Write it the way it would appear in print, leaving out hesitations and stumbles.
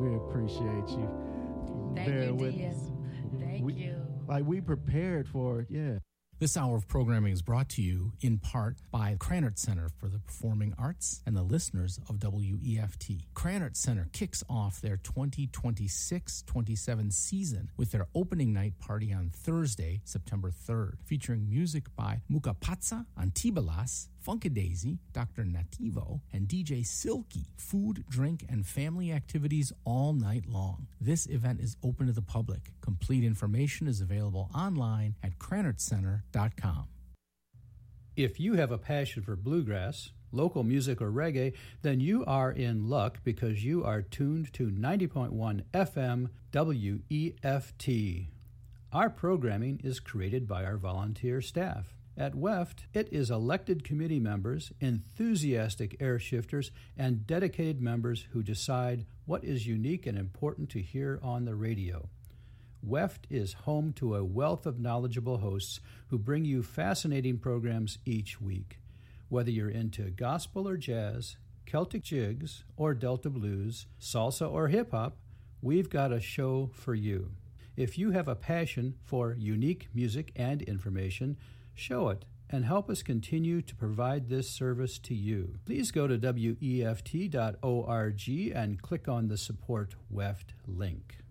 We appreciate you. Thank you, Dia. Thank you. Like, we prepared for it, yeah. This hour of programming is brought to you in part by Krannert Center for the Performing Arts and the listeners of WEFT. Krannert Center kicks off their 2026-27 season with their opening night party on Thursday, September 3rd, featuring music by Mukapatsa, Antibalas, Funkadaisy, Dr. Nativo, and DJ Silky. Food, drink, and family activities all night long. This event is open to the public. Complete information is available online at KrannertCenter.com. If you have a passion for bluegrass, local music, or reggae, then you are in luck because you are tuned to 90.1 FM WEFT. Our programming is created by our volunteer staff. At WEFT, it is elected committee members, enthusiastic airshifters, and dedicated members who decide what is unique and important to hear on the radio. WEFT is home to a wealth of knowledgeable hosts who bring you fascinating programs each week. Whether you're into gospel or jazz, Celtic jigs or Delta blues, salsa or hip-hop, we've got a show for you. If you have a passion for unique music and information, show it and help us continue to provide this service to you. Please go to WEFT.org and click on the Support WEFT link.